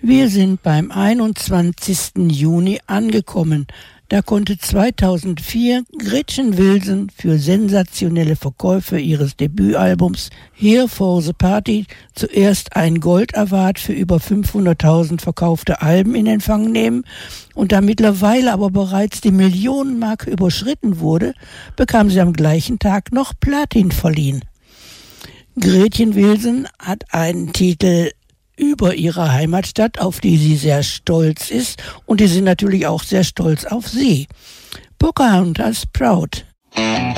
Wir sind beim 21. Juni angekommen. Da konnte 2004 Gretchen Wilson für sensationelle Verkäufe ihres Debütalbums Here for the Party zuerst einen Gold Award für über 500.000 verkaufte Alben in Empfang nehmen und da mittlerweile aber bereits die Millionenmarke überschritten wurde, bekam sie am gleichen Tag noch Platin verliehen. Gretchen Wilson hat einen Titel über ihre Heimatstadt, auf die sie sehr stolz ist, und die sind natürlich auch sehr stolz auf sie. Pocahontas Proud.